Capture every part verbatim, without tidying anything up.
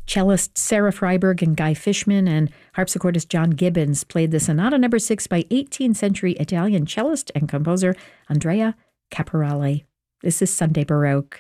Cellist Sarah Freiberg and Guy Fishman and harpsichordist John Gibbons played the Sonata Number Six by eighteenth century Italian cellist and composer Andrea Caporale. This is Sunday Baroque.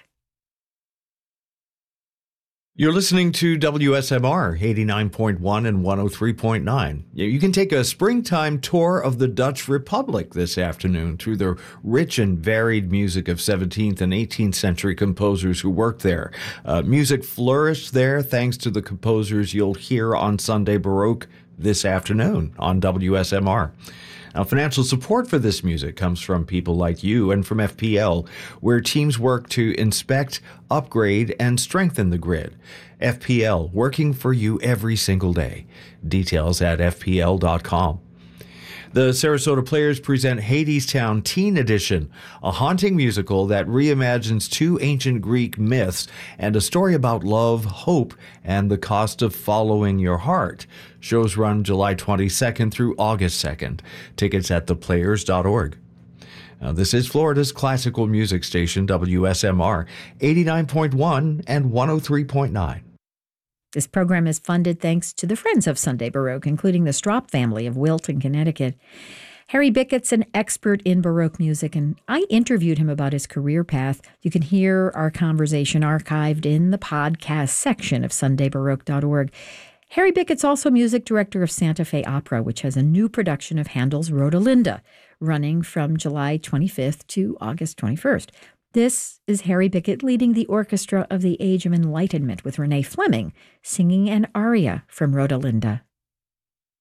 You're listening to W S M R eighty-nine point one and one oh three point nine. You can take a springtime tour of the Dutch Republic this afternoon through the rich and varied music of seventeenth and eighteenth century composers who worked there. Uh, music flourished there thanks to the composers you'll hear on Sunday Baroque this afternoon on W S M R. Now, financial support for this music comes from people like you and from F P L, where teams work to inspect, upgrade, and strengthen the grid. F P L, working for you every single day. Details at f p l dot com. The Sarasota Players present Hadestown Teen Edition, a haunting musical that reimagines two ancient Greek myths and a story about love, hope, and the cost of following your heart. Shows run July twenty-second through August second. Tickets at the players dot org. Now, this is Florida's classical music station, W S M R, eighty-nine point one and one oh three point nine. This program is funded thanks to the Friends of Sunday Baroque, including the Strop family of Wilton, Connecticut. Harry Bickett's an expert in Baroque music, and I interviewed him about his career path. You can hear our conversation archived in the podcast section of sunday baroque dot org. Harry Bickett's also music director of Santa Fe Opera, which has a new production of Handel's Rodelinda, running from July twenty-fifth to August twenty-first. This is Harry Bickett leading the orchestra of the Age of Enlightenment with Renee Fleming singing an aria from Rodelinda.